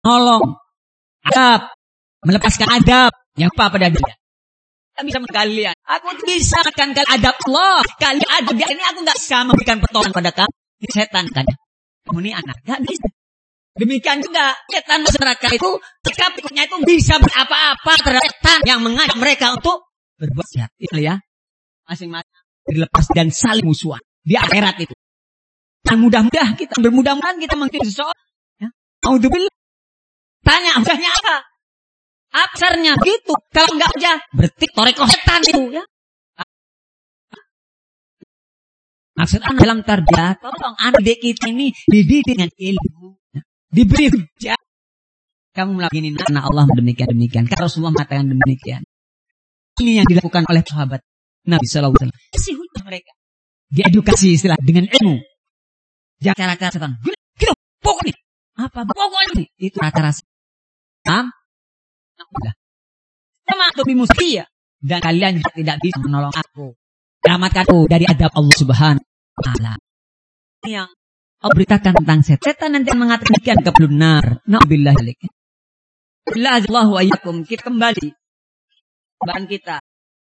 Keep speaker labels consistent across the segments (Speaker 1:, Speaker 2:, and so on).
Speaker 1: nolong, adab, melepaskan adab yang apa pada dia. Kita bisa kalian. Aku bisa akan kalian adab Allah. Kalian adab dia ini aku nggak bisa memberikan pertolongan pada kamu. Ini setan kan. Kamu ini anak. Nggak bisa. Demikian juga setan masyarakat itu sikap ikutnya itu bisa berapa-apa terhadap setan yang mengajak mereka untuk berbuat jahat. Itu ya. Masing-masing dilepas dan saling musuhan di akhirat itu. Dan mudah-mudahan kita bermudah-mudahan kita mengikuti seseorang. Ya. Auzubillah. Tanya mudahnya apa? Aksarnya gitu. Kalau enggak aja berarti toreko setan itu ya. Maksudnya dalam tarbiyah, tolong adik kita ini dididik dengan ilmu. Diberi hujah. Kamu melakukan ini karena Allah demikian. Karena Rasulullah mengatakan demikian. Ini yang dilakukan oleh sahabat Nabi sallallahu alaihi wasallam. Kasih hujah mereka. Diedukasi istilah dengan ilmu. Jangan cara-cara setan. Gitu. Pokoknya. Apa? Pokoknya. Itu cara-cara setan. Udah. Sama lebih musia. Dan kalian tidak bisa menolong aku. Selamatkan aku dari adab Allah Subhanahu wa taala. Yang Allah beritakan tentang setan nanti mengatakan demikian ke benar. Na'udzubillah dzalik. Bila azallahu ayyakum, kita kembali bahan kita.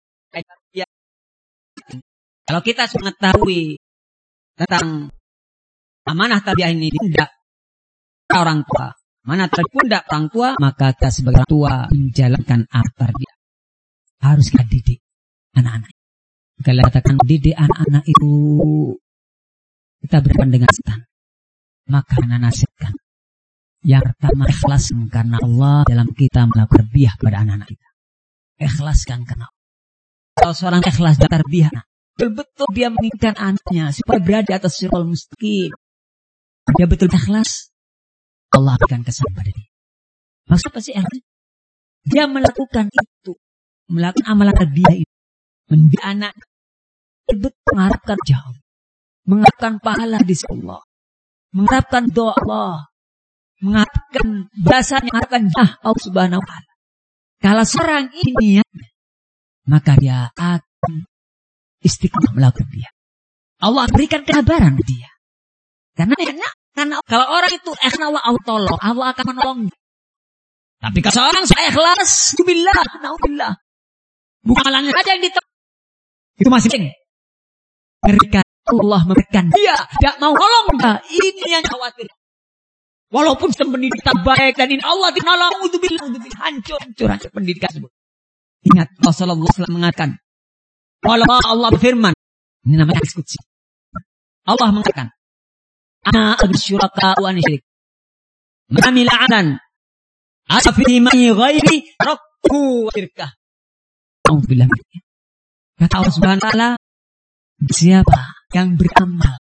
Speaker 1: Kalau kita sudah mengetahui tentang amanah tarbiyah ini tidak orang tua, mana terpundak orang tua, maka kita sebagai orang tua menjalankan tarbiyah. Harus kita didik anak-anak. Kalau katakan didik anak-anak itu kita berikan dengan setan, maka anak nasihatkan. Yang pertama ikhlas karena Allah dalam kita melakukan tarbiyah kepada anak-anak kita. Ikhlaskan karena Allah. Kalau seorang ikhlas dan tarbiyah, betul-betul dia menginginkan anaknya supaya berada di atas siratal mustaqim. Dia betul ikhlas, Allah akan kesan pada dia. Maksud apa sih ikhlas? Dia melakukan itu, melakukan amalan tarbiyah itu, mendidik anak, betul mengharapkan jauh, mengharapkan pahala di sisi Allah, mengharapkan doa Allah, mengharapkan bahasanya, mengharapkan Allah Subhanahu wa taala. Kalau seorang ini ya, maka dia akan istiqomah melakukan dia. Allah berikan kesabaran dia. Karena kalau orang itu ikhlas Allah tolong, Allah akan menolong. Tapi kalau seorang saya ikhlas, naudzubillah. Bukan malangnya saja yang ditolong. Itu masih ngerikan. Allah memberikan dia tidak mau tolong dia. Ini yang khawatir. Walaupun pendidikan baik dan ini Allah tidak nolong, naudzubillah, hancur pendidikan tersebut. Ingat Rasulullah SAW mengatakan, Allah berfirman, ini namanya diskusi. Allah mengatakan, ana asyuraka wa asyrik. Mamil anan asafi mai ghairi rabbu syirkah. Alhamdulillah. Kata Allah Subhanahu wa taala, siapa yang beramal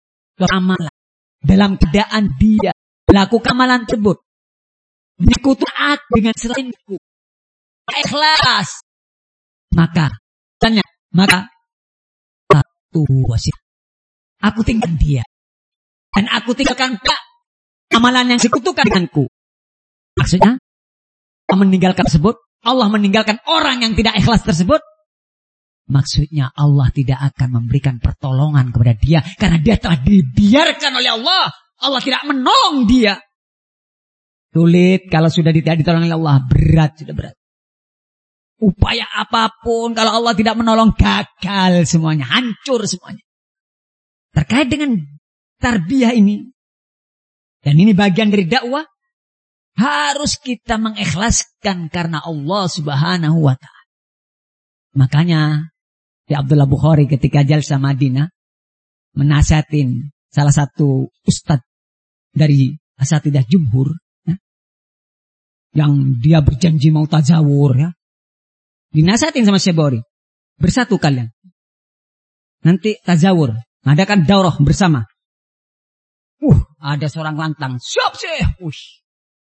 Speaker 1: dalam keadaan dia melakukan amalan tersebut menyekutukan aku dengan selainku, ikhlas, maka satu wasiat, aku tinggalkan dia dan aku tinggalkan amalan yang sekutukan denganku. Maksudnya Allah meninggalkan orang yang tidak ikhlas tersebut. Maksudnya Allah tidak akan memberikan pertolongan kepada dia karena dia telah dibiarkan oleh Allah. Allah tidak menolong dia. Sulit kalau sudah tidak ditolong oleh Allah, sudah berat. Upaya apapun kalau Allah tidak menolong, gagal semuanya, hancur semuanya. Terkait dengan tarbiyah ini, dan ini bagian dari dakwah, harus kita mengikhlaskan karena Allah Subhanahu wa taala. Makanya di Abdullah Bukhari ketika jalsa Madinah menasihatin salah satu ustadz dari asatidah jumhur ya, yang dia berjanji mau tazawur ya. Dinasihatin sama Syekh Bukhari, bersatu kalian. Nanti tazawur, adakan daurah bersama. Ada seorang lantang, siap Syekh.